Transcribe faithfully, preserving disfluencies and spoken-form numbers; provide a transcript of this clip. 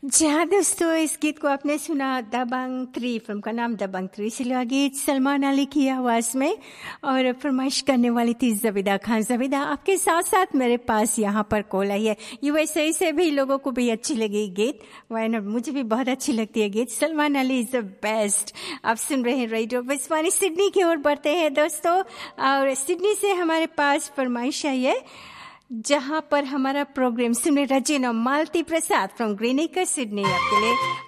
जी हाँ दोस्तों, इस गीत को आपने सुना दबंग थ्री, फिल्म का नाम दबंग थ्री। इसलिए गीत सलमान अली की आवाज़ में और फरमाइश करने वाली थी जबीदा खान। जबीदा, आपके साथ साथ मेरे पास यहाँ पर कॉल आई है यूएसए से भी, लोगों को भी अच्छी लगी गीत, वाई नॉट, मुझे भी बहुत अच्छी लगती है गीत। Salman Ali is the best. आप सुन रहे हैं रेडियो विस्वानी। सिडनी की ओर बढ़ते हैं दोस्तों, और सिडनी से हमारे पास फरमाइश आई है जहां पर हमारा प्रोग्राम सुने रजिन और मालती प्रसाद फ्रॉम ग्रीन एक्रे सिडनी। आपके लिए